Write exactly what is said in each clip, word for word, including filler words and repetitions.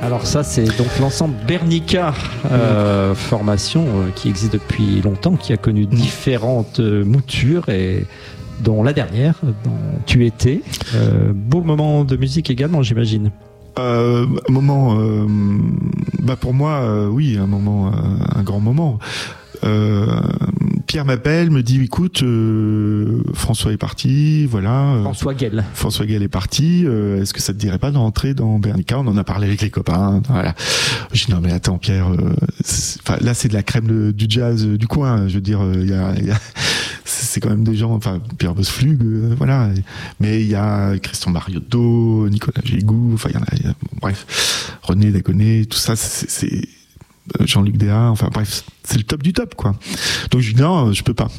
Alors ça, c'est donc l'ensemble Bernica, euh, formation euh, qui existe depuis longtemps, qui a connu différentes euh, moutures et dont la dernière, dont tu étais. Euh, beau moment de musique également, j'imagine. Euh, un moment, euh, bah pour moi, euh, oui, un moment, euh, un grand moment. Euh, Pierre m'appelle, me dit écoute, euh, François est parti, voilà. Euh, François Guel. François Guel est parti. Euh, est-ce que ça te dirait pas de rentrer dans Bernica ? On en a parlé avec les copains. Voilà. Je dis non mais attends Pierre, euh, enfin là c'est de la crème de, du jazz euh, du coin. Je veux dire, il euh, y a, y a c'est quand même des gens, enfin Pierre Bossflug, euh, voilà. Mais il y a Christian Mariotto, Nicolas Gégou, enfin il y en a, y a bon, bref, René Daconé, tout ça, c'est, c'est Jean-Luc Déa, enfin bref, c'est le top du top quoi. Donc je dis non, je peux pas.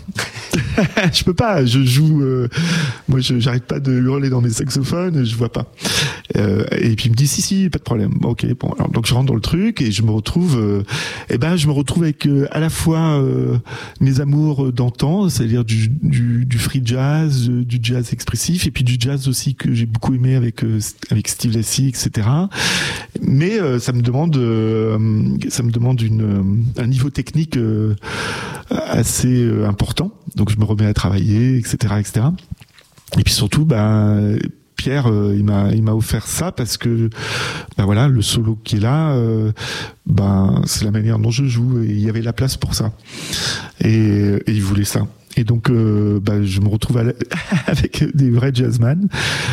je peux pas, je joue euh, moi je j'arrête pas de hurler dans mes saxophones, je vois pas. Euh, et puis il me dit si si, pas de problème. OK, bon alors donc je rentre dans le truc et je me retrouve euh, eh ben je me retrouve avec euh, à la fois euh, mes amours d'antan, c'est-à-dire du du du free jazz, euh, du jazz expressif et puis du jazz aussi que j'ai beaucoup aimé avec euh, avec Steve Lacy, et cetera. Mais euh, ça me demande euh, ça me demande une un niveau technique Euh, assez euh, important, donc je me remets à travailler, et cetera, et cetera. Et puis surtout, ben Pierre, euh, il m'a il m'a offert ça parce que ben voilà, le solo qui est là, euh, ben c'est la manière dont je joue et il y avait la place pour ça. Et, et il voulait ça. Et donc, euh, ben, je me retrouve à la... avec des vrais jazzman.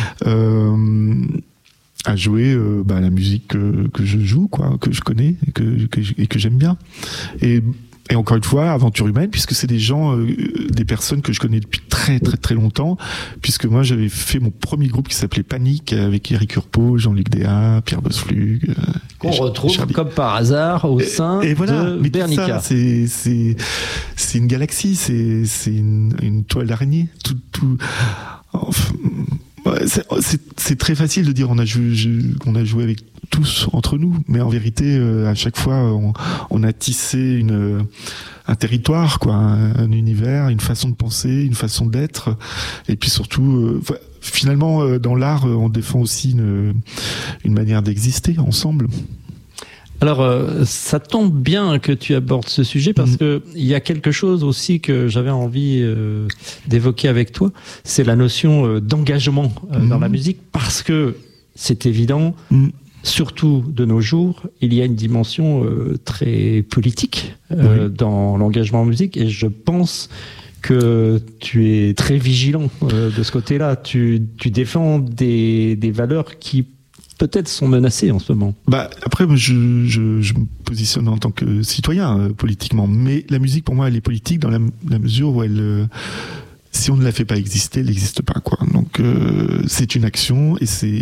Euh, à jouer euh, bah, la musique que, que je joue, quoi, que je connais et que, que, et que j'aime bien. Et, et encore une fois, aventure humaine, puisque c'est des gens, euh, des personnes que je connais depuis très très très longtemps, puisque moi j'avais fait mon premier groupe qui s'appelait Panique avec Eric Urpo, Jean-Luc Déa, Pierre Bossflug. Euh, Qu'on retrouve Charlie. Comme par hasard au sein et, et voilà, de Bernica. Ça, c'est, c'est, c'est une galaxie, c'est, c'est une, une toile d'araignée. Tout, tout, enfin, C'est, c'est, c'est très facile de dire on a joué, qu'on a joué avec tous entre nous, mais en vérité, euh, à chaque fois, on, on a tissé une, un territoire, quoi, un, un univers, une façon de penser, une façon d'être, et puis surtout, euh, finalement, euh, dans l'art, on défend aussi une, une manière d'exister ensemble. Alors, euh, ça tombe bien que tu abordes ce sujet parce mmh. que il y a quelque chose aussi que j'avais envie euh, d'évoquer avec toi, c'est la notion euh, d'engagement euh, mmh. dans la musique, parce que c'est évident, mmh. surtout de nos jours, il y a une dimension euh, très politique euh, oui. dans l'engagement en musique, et je pense que tu es très vigilant euh, de ce côté-là. Tu, tu défends des, des valeurs qui peut-être sont menacés en ce moment. Bah après, je, je, je me positionne en tant que citoyen euh, politiquement, mais la musique pour moi elle est politique dans la, la mesure où elle, euh, si on ne la fait pas exister, elle n'existe pas quoi. Donc euh, c'est une action et c'est